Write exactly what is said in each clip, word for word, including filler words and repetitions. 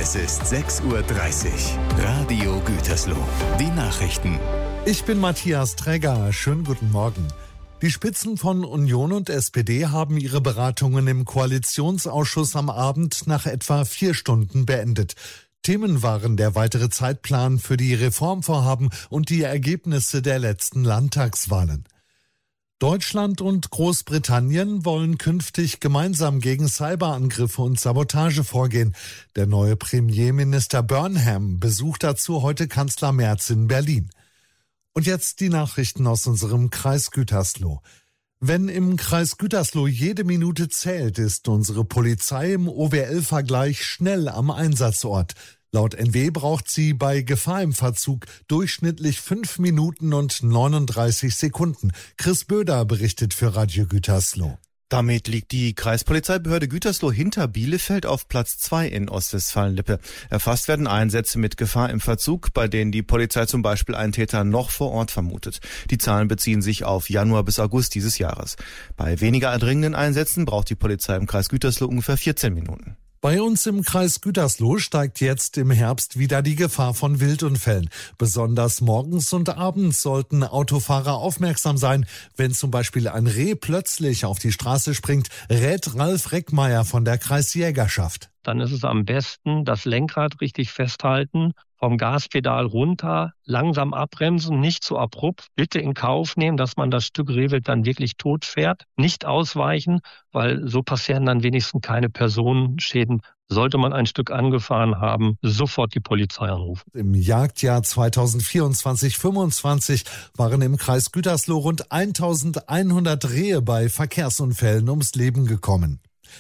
Es ist sechs Uhr dreißig. Radio Gütersloh. Die Nachrichten. Ich bin Matthias Träger. Schönen guten Morgen. Die Spitzen von Union und S P D haben ihre Beratungen im Koalitionsausschuss am Abend nach etwa vier Stunden beendet. Themen waren der weitere Zeitplan für die Reformvorhaben und die Ergebnisse der letzten Landtagswahlen. Deutschland und Großbritannien wollen künftig gemeinsam gegen Cyberangriffe und Sabotage vorgehen. Der neue Premierminister Burnham besucht dazu heute Kanzler Merz in Berlin. Und jetzt die Nachrichten aus unserem Kreis Gütersloh. Wenn im Kreis Gütersloh jede Minute zählt, ist unsere Polizei im O W L-Vergleich schnell am Einsatzort. Laut N W braucht sie bei Gefahr im Verzug durchschnittlich fünf Minuten und neununddreißig Sekunden. Chris Böder berichtet für Radio Gütersloh. Damit liegt die Kreispolizeibehörde Gütersloh hinter Bielefeld auf Platz zwei in Ostwestfalen-Lippe. Erfasst werden Einsätze mit Gefahr im Verzug, bei denen die Polizei zum Beispiel einen Täter noch vor Ort vermutet. Die Zahlen beziehen sich auf Januar bis August dieses Jahres. Bei weniger dringenden Einsätzen braucht die Polizei im Kreis Gütersloh ungefähr vierzehn Minuten. Bei uns im Kreis Gütersloh steigt jetzt im Herbst wieder die Gefahr von Wildunfällen. Besonders morgens und abends sollten Autofahrer aufmerksam sein. Wenn zum Beispiel ein Reh plötzlich auf die Straße springt, rät Ralf Reckmeier von der Kreisjägerschaft. Dann ist es am besten, das Lenkrad richtig festhalten, vom Gaspedal runter, langsam abbremsen, nicht zu abrupt. Bitte in Kauf nehmen, dass man das Stück Rehwild dann wirklich tot fährt. Nicht ausweichen, weil so passieren dann wenigstens keine Personenschäden. Sollte man ein Stück angefahren haben, sofort die Polizei anrufen. Im Jagdjahr zweitausendvierundzwanzig fünfundzwanzig waren im Kreis Gütersloh rund eintausendeinhundert Rehe bei Verkehrsunfällen ums Leben gekommen.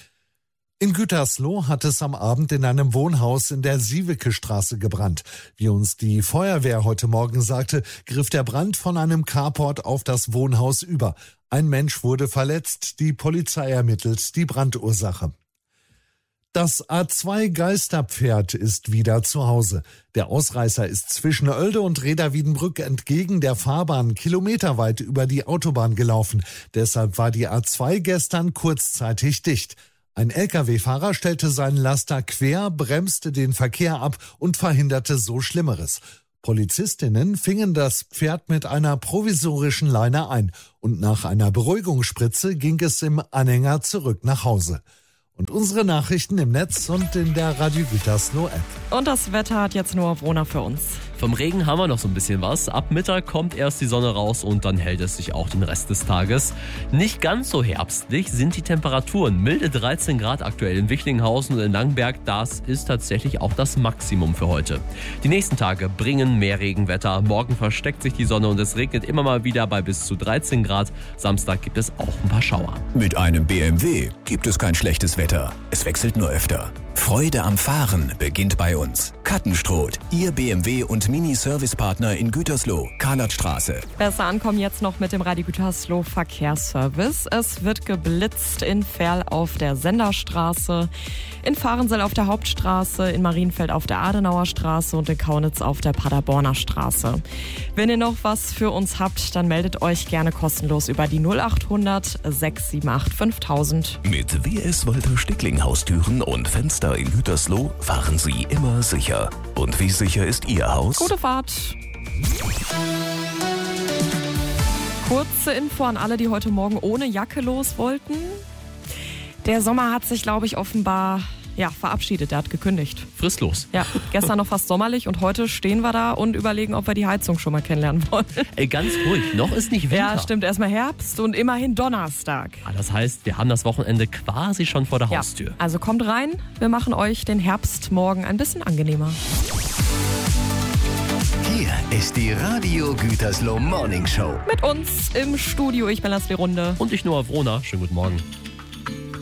In Gütersloh hat es am Abend in einem Wohnhaus in der Sieweke-Straße gebrannt. Wie uns die Feuerwehr heute Morgen sagte, griff der Brand von einem Carport auf das Wohnhaus über. Ein Mensch wurde verletzt, die Polizei ermittelt die Brandursache. Das A zwei Geisterpferd ist wieder zu Hause. Der Ausreißer ist zwischen Oelde und Reda-Wiedenbrück entgegen der Fahrbahn kilometerweit über die Autobahn gelaufen. Deshalb war die A zwei gestern kurzzeitig dicht. Ein L K W-Fahrer stellte seinen Laster quer, bremste den Verkehr ab und verhinderte so Schlimmeres. Polizistinnen fingen das Pferd mit einer provisorischen Leine ein und nach einer Beruhigungsspritze ging es im Anhänger zurück nach Hause. Und unsere Nachrichten im Netz und in der Radio Gütersloh App. Und das Wetter hat jetzt nur Vrona für uns. Vom Regen haben wir noch so ein bisschen was. Ab Mittag kommt erst die Sonne raus und dann hält es sich auch den Rest des Tages. Nicht ganz so herbstlich sind die Temperaturen. Milde dreizehn Grad aktuell in Wichlinghausen und in Langenberg. Das ist tatsächlich auch das Maximum für heute. Die nächsten Tage bringen mehr Regenwetter. Morgen versteckt sich die Sonne und es regnet immer mal wieder bei bis zu dreizehn Grad. Samstag gibt es auch ein paar Schauer. Mit einem B M W gibt es kein schlechtes Wetter. Es wechselt nur öfter. Freude am Fahren beginnt bei uns. Kattenstroth, Ihr B M W und Mini-Service-Partner in Gütersloh, Karlatstraße. Besser ankommen jetzt noch mit dem Radio Gütersloh Verkehrsservice. Es wird geblitzt in Ferl auf der Senderstraße, in Fahrensel auf der Hauptstraße, in Marienfeld auf der Adenauer Straße und in Kaunitz auf der Paderborner Straße. Wenn ihr noch was für uns habt, dann meldet euch gerne kostenlos über die null achthundert sechs sieben acht fünftausend. Mit W S Walter Stickling Haustüren und Fenster in Gütersloh fahren Sie immer sicher. Und wie sicher ist Ihr Haus? Gute Fahrt! Kurze Info an alle, die heute Morgen ohne Jacke los wollten. Der Sommer hat sich, glaube ich, offenbar ja, verabschiedet. Der hat gekündigt. Fristlos. Ja, gestern noch fast sommerlich und heute stehen wir da und überlegen, ob wir die Heizung schon mal kennenlernen wollen. Ey, ganz ruhig, noch ist nicht Winter. Ja, stimmt. Erstmal Herbst und immerhin Donnerstag. Ah, das heißt, wir haben das Wochenende quasi schon vor der Ja, Haustür. also kommt rein, wir machen euch den Herbst morgen ein bisschen angenehmer. Hier ist die Radio Gütersloh Morning Show. Mit uns im Studio, ich bin Leslie Runde. Und ich, Noah Vrona. Schönen guten Morgen.